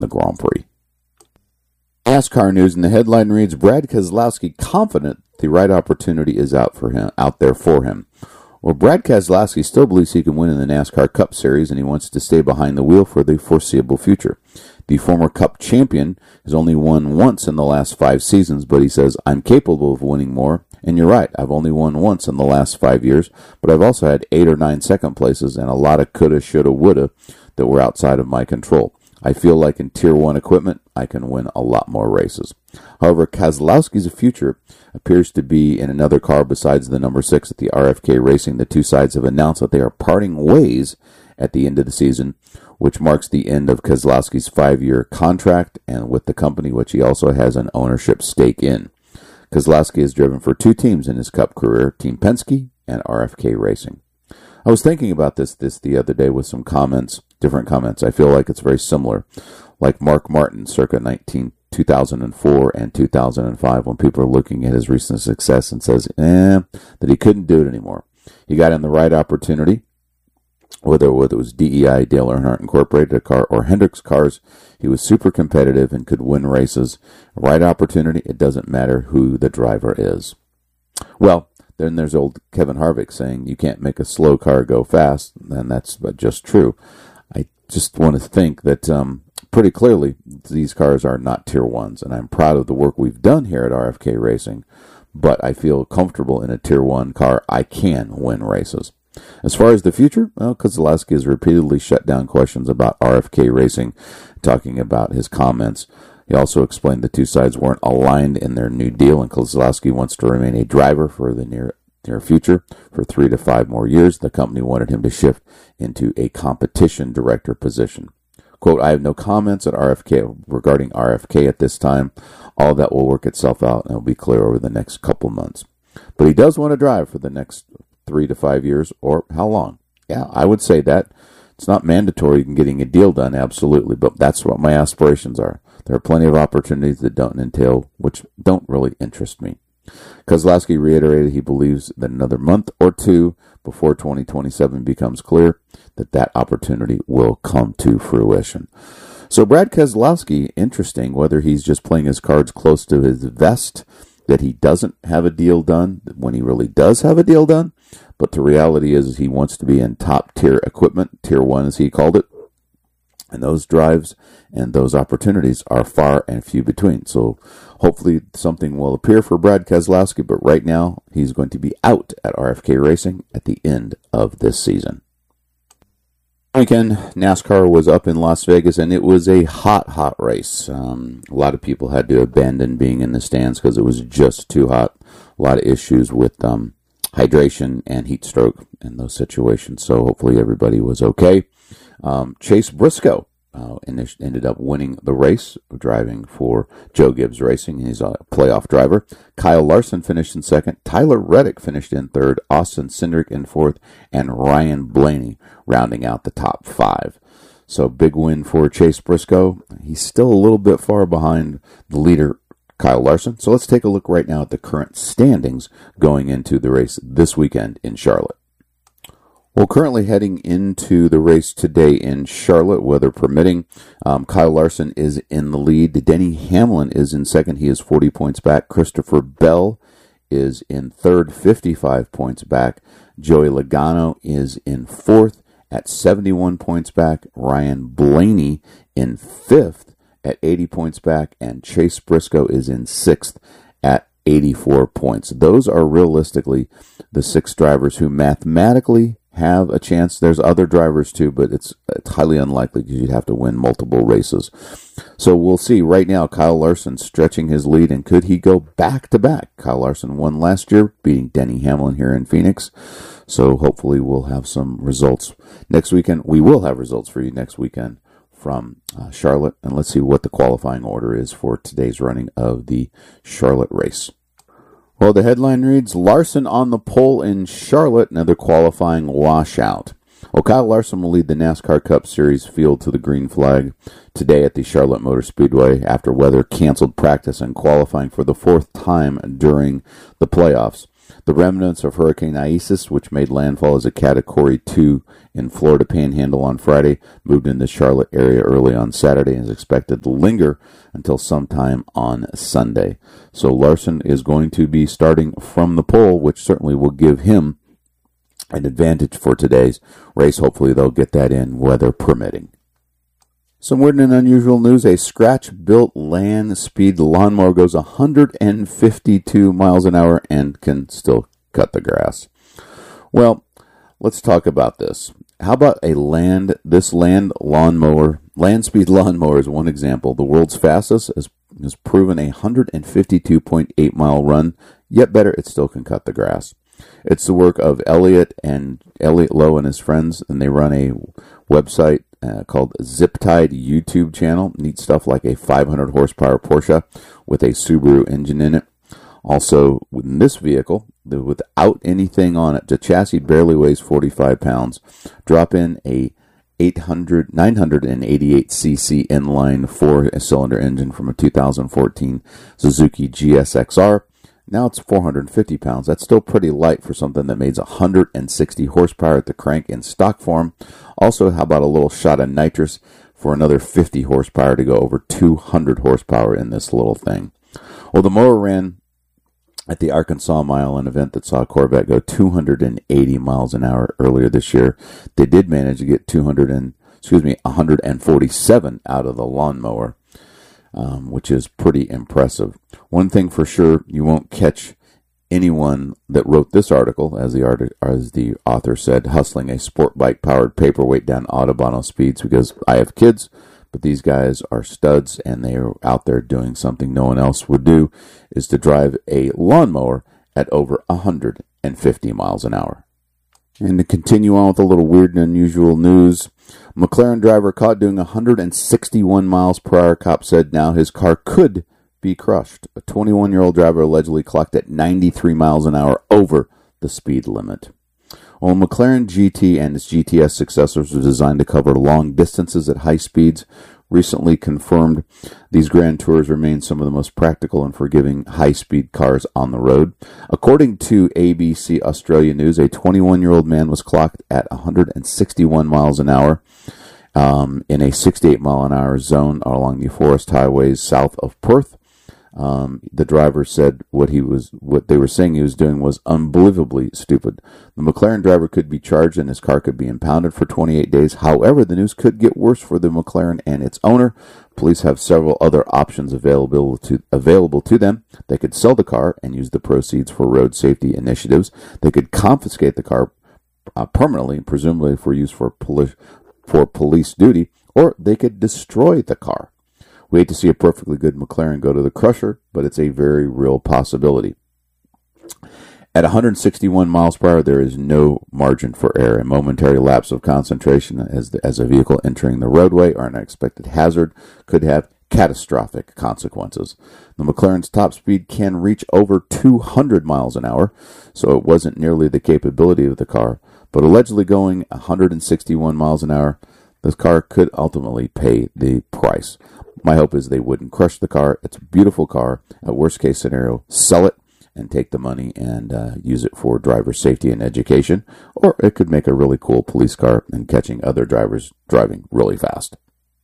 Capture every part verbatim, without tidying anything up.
the Grand Prix. NASCAR news, and the headline reads, Brad Keselowski confident the right opportunity is out for him, out there for him. Well, Brad Keselowski still believes he can win in the NASCAR Cup Series, and he wants to stay behind the wheel for the foreseeable future. The former Cup champion has only won once in the last five seasons, but he says, I'm capable of winning more. And you're right, I've only won once in the last five years, but I've also had eight or nine second places and a lot of coulda, shoulda, woulda that were outside of my control. I feel like in Tier one equipment, I can win a lot more races. However, Keselowski's future appears to be in another car besides the number six at the R F K Racing. The two sides have announced that they are parting ways at the end of the season, which marks the end of Keselowski's five-year contract and with the company, which he also has an ownership stake in. Keselowski has driven for two teams in his Cup career, Team Penske and R F K Racing. I was thinking about this this the other day with some comments, different comments. I feel like it's very similar, like Mark Martin circa nineteen, two thousand four and two thousand five, when people are looking at his recent success and says, eh, that he couldn't do it anymore. He got in the right opportunity, whether, whether it was D E I, Dale Earnhardt Incorporated, a car, or Hendricks cars. He was super competitive and could win races. Right opportunity, it doesn't matter who the driver is. Well, then there's old Kevin Harvick saying you can't make a slow car go fast, and that's just true. I just want to think that um, pretty clearly these cars are not Tier ones, and I'm proud of the work we've done here at R F K Racing, but I feel comfortable in a Tier one car. I can win races. As far as the future, well, Keselowski has repeatedly shut down questions about R F K Racing, talking about his comments. He also explained the two sides weren't aligned in their new deal, and Keselowski wants to remain a driver for the near near future for three to five more years. The company wanted him to shift into a competition director position. Quote, I have no comments at R F K regarding R F K at this time. All that will work itself out, and it will be clear over the next couple months. But he does want to drive for the next three to five years, or how long? Yeah, I would say that. It's not mandatory in getting a deal done, absolutely, but that's what my aspirations are. There are plenty of opportunities that don't entail, which don't really interest me. Keselowski reiterated he believes that another month or two before twenty twenty-seven becomes clear that that opportunity will come to fruition. So Brad Keselowski, interesting whether he's just playing his cards close to his vest, that he doesn't have a deal done when he really does have a deal done, but the reality is he wants to be in top tier equipment, Tier one as he called it, and those drives and those opportunities are far and few between. So hopefully something will appear for Brad Keselowski, but right now he's going to be out at R F K Racing at the end of this season. Weekend, NASCAR was up in Las Vegas, and it was a hot, hot race. Um, a lot of people had to abandon being in the stands because it was just too hot. A lot of issues with um, hydration and heat stroke in those situations. So hopefully everybody was okay. Um, Chase Briscoe uh, ended up winning the race, driving for Joe Gibbs Racing. He's a playoff driver. Kyle Larson finished in second. Tyler Reddick finished in third. Austin Cindric in fourth. And Ryan Blaney rounding out the top five. So big win for Chase Briscoe. He's still a little bit far behind the leader, Kyle Larson. So let's take a look right now at the current standings going into the race this weekend in Charlotte. Well, currently heading into the race today in Charlotte, weather permitting, um, Kyle Larson is in the lead. Denny Hamlin is in second. He is forty points back. Christopher Bell is in third, fifty-five points back. Joey Logano is in fourth at seventy-one points back. Ryan Blaney in fifth at eighty points back. And Chase Briscoe is in sixth at eighty-four points. Those are realistically the six drivers who mathematically have a chance. There's other drivers too, but it's, it's highly unlikely because you'd have to win multiple races. So we'll see. Right now, Kyle Larson stretching his lead, and could he go back to back? Kyle Larson won last year, beating Denny Hamlin here in Phoenix. So hopefully we'll have some results next weekend. We will have results for you next weekend from uh, Charlotte, and let's see what the qualifying order is for today's running of the Charlotte race. Well, the headline reads, Larson on the pole in Charlotte, another qualifying washout. Well, Kyle Larson will lead the NASCAR Cup Series field to the green flag today at the Charlotte Motor Speedway after weather canceled practice and qualifying for the fourth time during the playoffs. The remnants of Hurricane Isis, which made landfall as a Category two in Florida Panhandle on Friday, moved in the Charlotte area early on Saturday and is expected to linger until sometime on Sunday. So Larson is going to be starting from the pole, which certainly will give him an advantage for today's race. Hopefully they'll get that in, weather permitting. Some weird and unusual news. A scratch-built land speed lawnmower goes one hundred fifty-two miles an hour and can still cut the grass. Well, let's talk about this. How about a land, this land lawnmower, land speed lawnmower is one example. The world's fastest has, has proven a one hundred fifty-two point eight mile run. Yet better, it still can cut the grass. It's the work of Elliot and Elliot Lowe and his friends, and they run a website uh, called Ziptide YouTube channel. Neat stuff like a five hundred horsepower Porsche with a Subaru engine in it. Also, in this vehicle, without anything on it, the chassis barely weighs forty-five pounds. Drop in a eight hundred, nine hundred eighty-eight c c inline four-cylinder engine from a two thousand fourteen Suzuki G S X R. Now it's four hundred fifty pounds. That's still pretty light for something that makes one hundred sixty horsepower at the crank in stock form. Also, how about a little shot of nitrous for another fifty horsepower to go over two hundred horsepower in this little thing? Well, the mower ran at the Arkansas Mile, an event that saw Corvette go two hundred eighty miles an hour earlier this year. They did manage to get two hundred and excuse me one hundred forty-seven out of the lawnmower, um, which is pretty impressive. One thing for sure, you won't catch anyone that wrote this article, as the art, as the author said, hustling a sport bike powered paperweight down Autobahn speeds, because I have kids. But these guys are studs, and they are out there doing something no one else would do, is to drive a lawnmower at over one hundred fifty miles an hour. And to continue on with a little weird and unusual news, McLaren driver caught doing one hundred sixty-one miles per hour. Cop said now his car could be crushed. A twenty-one-year-old driver allegedly clocked at ninety-three miles an hour over the speed limit. Well, McLaren G T and its G T S successors are designed to cover long distances at high speeds. Recently confirmed, these Grand Tours remain some of the most practical and forgiving high-speed cars on the road. According to A B C Australia News, a twenty-one-year-old man was clocked at one hundred sixty-one miles an hour um, in a sixty-eight mile an hour zone along the forest highways south of Perth. Um, the driver said what he was, what they were saying he was doing was unbelievably stupid. The McLaren driver could be charged and his car could be impounded for twenty-eight days. However, the news could get worse for the McLaren and its owner. Police have several other options available to available to them. They could sell the car and use the proceeds for road safety initiatives. They could confiscate the car uh, permanently, presumably for use for poli- for police duty, or they could destroy the car. We hate to see a perfectly good McLaren go to the crusher, but it's a very real possibility. At one hundred sixty-one miles per hour, there is no margin for error. A momentary lapse of concentration as, the, as a vehicle entering the roadway or an unexpected hazard could have catastrophic consequences. The McLaren's top speed can reach over two hundred miles an hour, so it wasn't nearly the capability of the car. But allegedly going one hundred sixty-one miles an hour, this car could ultimately pay the price. My hope is they wouldn't crush the car. It's a beautiful car. At worst case scenario, sell it and take the money and uh, use it for driver safety and education. Or it could make a really cool police car and catching other drivers driving really fast.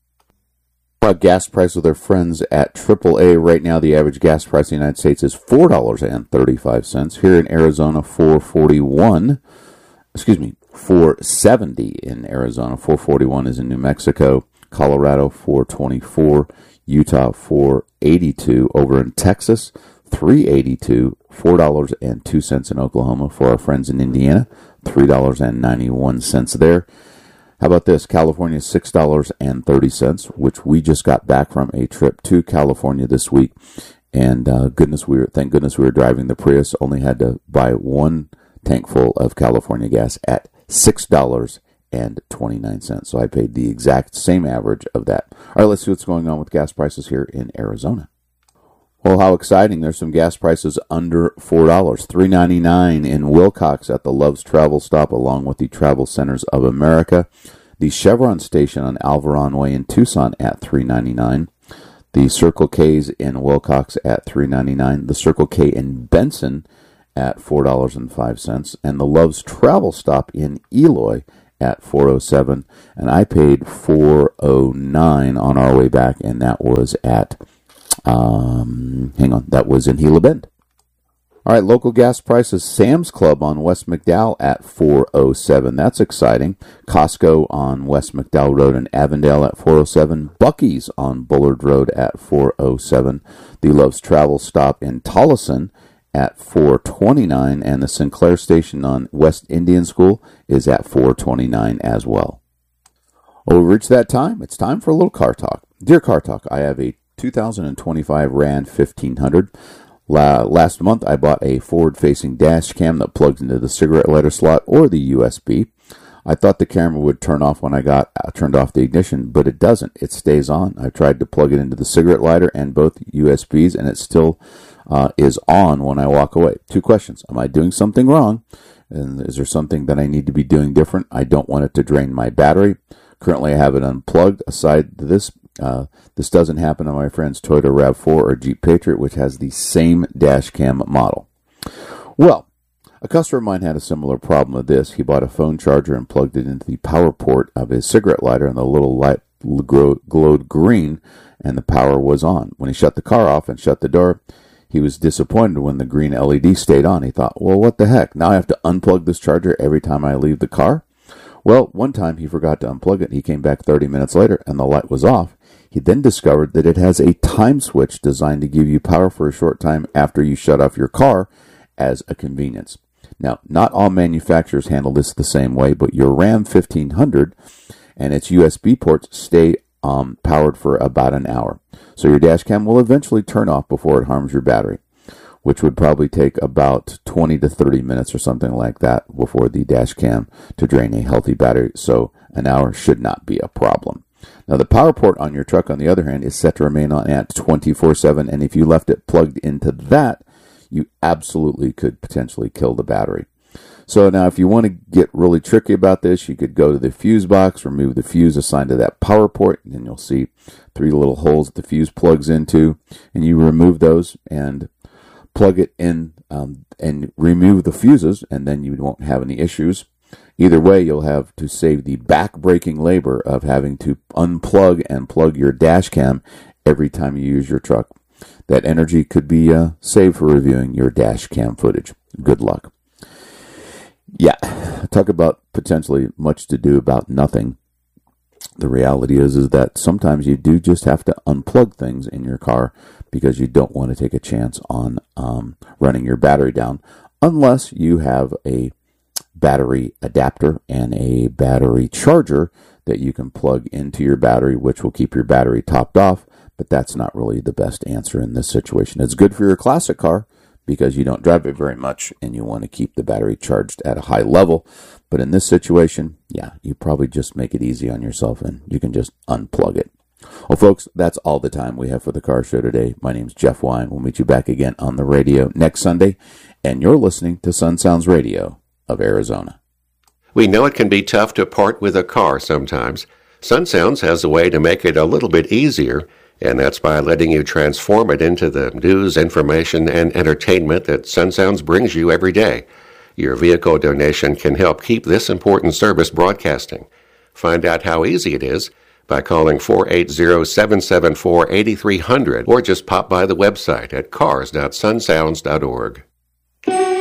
About gas price with our friends at triple A. Right now, the average gas price in the United States is four dollars and thirty-five cents. Here in Arizona, four dollars and forty-one cents. Excuse me, four dollars and seventy cents in Arizona. four dollars and forty-one cents is in New Mexico. Colorado, four dollars and twenty-four cents. Utah, four dollars and eighty-two cents. Over in Texas, three dollars and eighty-two cents. four dollars and two cents in Oklahoma. For our friends in Indiana, three dollars and ninety-one cents there. How about this? California, six dollars and thirty cents, which we just got back from a trip to California this week. And uh, goodness, we were, thank goodness we were driving the Prius. Only had to buy one tank full of California gas at six dollars and twenty-nine cents. So I paid the exact same average of that. All right, let's see what's going on with gas prices here in Arizona. Well, how exciting. There's some gas prices under four dollars. three dollars and ninety-nine cents in Wilcox at the Love's Travel Stop, along with the Travel Centers of America. The Chevron station on Alvaron Way in Tucson at three dollars and ninety-nine cents. The Circle K's in Wilcox at three dollars and ninety-nine cents. The Circle K in Benson at four dollars and five cents, and the Love's Travel Stop in Eloy at four oh seven, and I paid four oh nine on our way back, and that was at, um, hang on, that was in Gila Bend. All right, local gas prices, Sam's Club on West McDowell at four oh seven. That's exciting. Costco on West McDowell Road in Avondale at four oh seven. Buc-ee's on Bullard Road at four oh seven. The Love's Travel Stop in Tolleson at four twenty-nine. And the Sinclair Station on West Indian School is at four twenty-nine as well. Well, we've reached that time. It's time for a little car talk. Dear Car Talk, I have a two thousand twenty-five Ram fifteen hundred. La- last month, I bought a forward-facing dash cam that plugs into the cigarette lighter slot or the U S B. I thought the camera would turn off when I got uh, turned off the ignition, but it doesn't. It stays on. I tried to plug it into the cigarette lighter and both U S Bs, and it still uh, is on when I walk away. Two questions. Am I doing something wrong? And is there something that I need to be doing different? I don't want it to drain my battery. Currently, I have it unplugged. Aside to this, Uh, this doesn't happen on my friend's Toyota RAV four or Jeep Patriot, which has the same dash cam model. Well, a customer of mine had a similar problem with this. He bought a phone charger and plugged it into the power port of his cigarette lighter, and the little light glowed green, and the power was on. When he shut the car off and shut the door, he was disappointed when the green L E D stayed on. He thought, well, what the heck? Now I have to unplug this charger every time I leave the car? Well, one time he forgot to unplug it. He came back thirty minutes later, and the light was off. He then discovered that it has a time switch designed to give you power for a short time after you shut off your car as a convenience. Now, not all manufacturers handle this the same way, but your Ram fifteen hundred and its U S B ports stay um, powered for about an hour. So your dash cam will eventually turn off before it harms your battery, which would probably take about twenty to thirty minutes or something like that before the dash cam to drain a healthy battery. So an hour should not be a problem. Now, the power port on your truck, on the other hand, is set to remain on at twenty-four seven, and if you left it plugged into that, you absolutely could potentially kill the battery. So now, if you want to get really tricky about this, you could go to the fuse box, remove the fuse assigned to that power port, and you'll see three little holes that the fuse plugs into, and you remove those and plug it in um, and remove the fuses, and then you won't have any issues. Either way, you'll have to save the back-breaking labor of having to unplug and plug your dash cam every time you use your truck. That energy could be uh, saved for reviewing your dash cam footage. Good luck. Yeah, talk about potentially much to do about nothing. The reality is, is that sometimes you do just have to unplug things in your car because you don't want to take a chance on um, running your battery down unless you have a battery adapter and a battery charger that you can plug into your battery, which will keep your battery topped off, but that's not really the best answer in this situation. It's good for your classic car because you don't drive it very much and you want to keep the battery charged at a high level, but in this situation, yeah, you probably just make it easy on yourself and you can just unplug it. Well, folks, that's all the time we have for the car show today. My name's Jeff Wine. We'll meet you back again on the radio next Sunday, and you're listening to Sun Sounds Radio of Arizona. We know it can be tough to part with a car sometimes. Sun Sounds has a way to make it a little bit easier, and that's by letting you transform it into the news, information, and entertainment that Sun Sounds brings you every day. Your vehicle donation can help keep this important service broadcasting. Find out how easy it is by calling four eight zero, seven seven four, eight three zero zero or just pop by the website at cars dot sun sounds dot org.